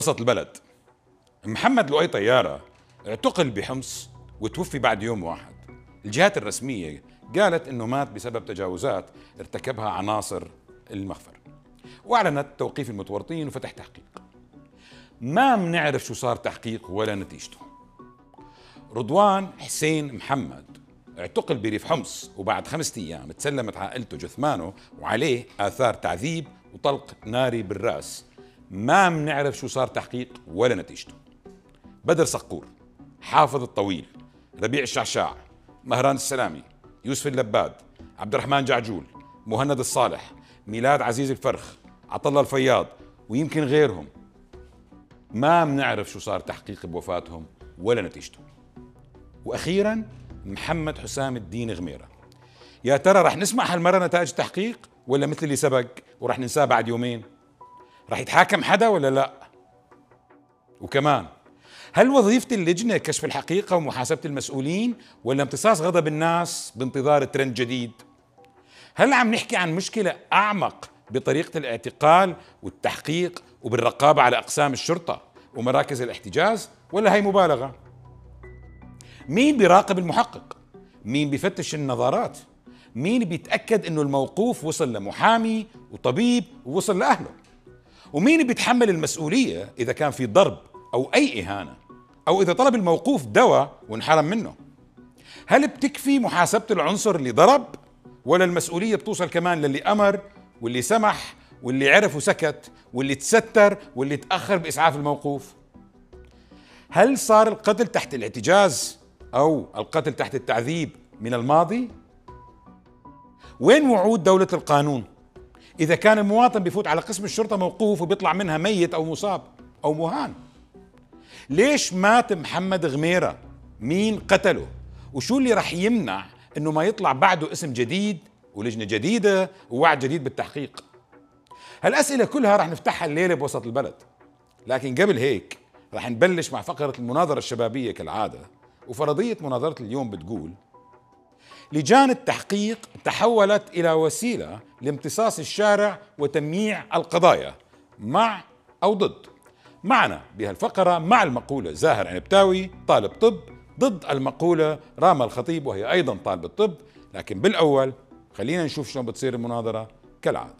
وسط البلد. محمد لؤي طيارة اعتقل بحمص وتوفي بعد يوم واحد. الجهات الرسمية قالت انه مات بسبب تجاوزات ارتكبها عناصر المخفر، واعلنت توقيف المتورطين وفتح تحقيق. ما بنعرف شو صار تحقيق ولا نتيجته. رضوان حسين محمد اعتقل بريف حمص، وبعد 5 أيام تسلمت عائلته جثمانه وعليه آثار تعذيب وطلق ناري بالرأس. ما بنعرف شو صار تحقيق ولا نتيجته. بدر صقور، حافظ الطويل، ربيع الشعشاع، مهران السلامي، يوسف اللباد، عبد الرحمن جعجول، مهند الصالح، ميلاد عزيز الفرخ، عطلة الفياض، ويمكن غيرهم. ما بنعرف شو صار تحقيق بوفاتهم ولا نتيجته. واخيرا محمد حسام الدين غميرة، يا ترى رح نسمع هالمرة نتائج تحقيق ولا مثل اللي سبق ورح ننساه بعد يومين؟ رح يتحاكم حدا ولا لا؟ وكمان هل وظيفة اللجنة كشف الحقيقة ومحاسبة المسؤولين ولا امتصاص غضب الناس بانتظار ترند جديد؟ هل عم نحكي عن مشكلة أعمق بطريقة الاعتقال والتحقيق وبالرقابة على أقسام الشرطة ومراكز الاحتجاز، ولا هي مبالغة؟ مين بيراقب المحقق؟ مين بيفتش النظارات؟ مين بيتأكد انه الموقوف وصل لمحامي وطبيب ووصل لأهله؟ ومين بيتحمل المسؤولية إذا كان في ضرب أو أي إهانة، أو إذا طلب الموقوف دواء وانحرم منه؟ هل بتكفي محاسبة العنصر اللي ضرب، ولا المسؤولية بتوصل كمان للي أمر واللي سمح واللي عرف وسكت واللي تستر واللي تأخر بإسعاف الموقوف؟ هل صار القتل تحت الاحتجاز أو القتل تحت التعذيب من الماضي؟ وين وعود دولة القانون إذا كان المواطن بيفوت على قسم الشرطة موقوف وبيطلع منها ميت أو مصاب أو مهان؟ ليش مات محمد غميرة؟ مين قتله؟ وشو اللي رح يمنع إنه ما يطلع بعده اسم جديد ولجنة جديدة ووعد جديد بالتحقيق؟ هالأسئلة كلها رح نفتحها الليلة بوسط البلد، لكن قبل هيك رح نبلش مع فقرة المناظرة الشبابية كالعادة. وفرضية مناظرة اليوم بتقول: لجان التحقيق تحولت إلى وسيلة لامتصاص الشارع وتمييع القضايا، مع أو ضد. معنا بهالفقرة مع المقولة زاهر عنبتاوي طالب طب، ضد المقولة راما الخطيب وهي أيضا طالبة طب. لكن بالأول خلينا نشوف شلون بتصير المناظرة كالعادة.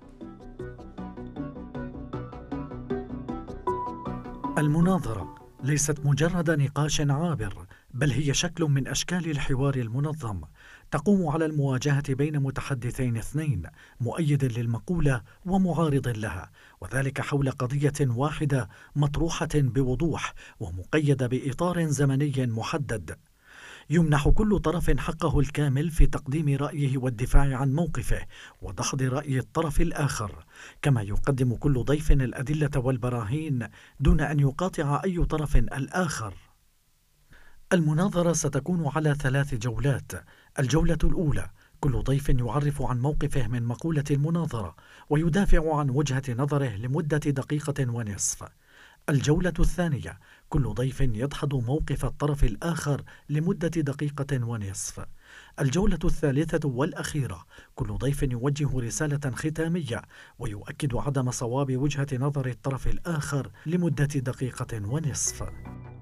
المناظرة ليست مجرد نقاش عابر، بل هي شكل من أشكال الحوار المنظم، تقوم على المواجهة بين متحدثين اثنين، مؤيد للمقولة ومعارض لها، وذلك حول قضية واحدة مطروحة بوضوح ومقيدة بإطار زمني محدد. يمنح كل طرف حقه الكامل في تقديم رأيه والدفاع عن موقفه ودحض رأي الطرف الآخر، كما يقدم كل ضيف الأدلة والبراهين دون أن يقاطع أي طرف الآخر. المناظرة ستكون على 3 جولات. الجولة الأولى كل ضيف يعرف عن موقفه من مقولة المناظرة ويدافع عن وجهة نظره لمدة 1.5 دقيقة. الجولة الثانية كل ضيف يدحض موقف الطرف الآخر لمدة 1.5 دقيقة. الجولة الثالثة والأخيرة كل ضيف يوجه رسالة ختامية ويؤكد عدم صواب وجهة نظر الطرف الآخر لمدة 1.5 دقيقة.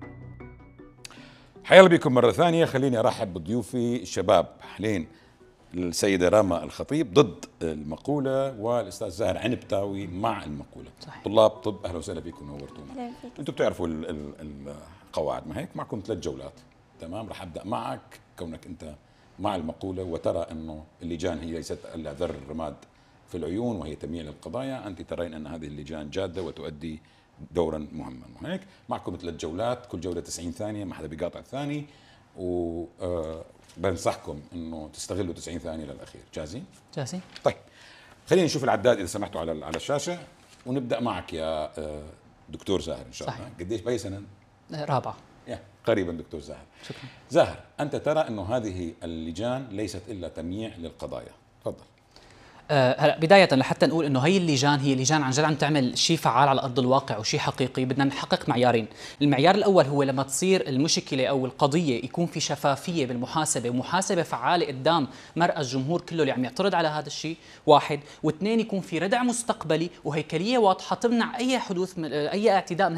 حيا بكم مرة ثانية. خليني أرحب بضيوفي الشباب حالين، السيدة راما الخطيب ضد المقولة، والأستاذ زاهر عنبتاوي مع المقولة. صحيح. طلاب طب، أهلا وسهلا بكم، نورتونا. أنتم بتعرفوا القواعد، ما هيك؟ معكم 3 جولات. تمام، رح أبدأ معك كونك أنت مع المقولة وترى أنه اللجان هي ليست إلا ذر الرماد في العيون وهي تمييع للقضايا. أنت ترين أن هذه اللجان جادة وتؤدي دورا مهما، وهيك معكم 3 جولات، كل جولة 90 ثانية، ما حدا بيقاطع الثاني، بنصحكم انه تستغلوا 90 ثانية للأخير. جاهزين؟ جاهزين. طيب خلينا نشوف العداد إذا سمحتوا على الشاشة، ونبدأ معك يا دكتور زاهر إن شاء الله. صحيح. قديش بأي سنة؟ رابعة. قريبا دكتور زاهر. شكرا. زاهر، أنت ترى أنه هذه اللجان ليست إلا تمييع للقضايا، تفضل. هلا بداية لحتى نقول انه هي اللجان هي لجان عن جد عم تعمل شيء فعال على ارض الواقع وشيء حقيقي، بدنا نحقق معيارين. المعيار الاول هو لما تصير المشكلة او القضية يكون في شفافية بالمحاسبة ومحاسبة فعالة قدام مرأى الجمهور كله اللي عم يعترض على هذا الشيء، واحد، واثنين يكون في ردع مستقبلي وهيكلية واضحة تمنع اي حدوث من اي اعتداء من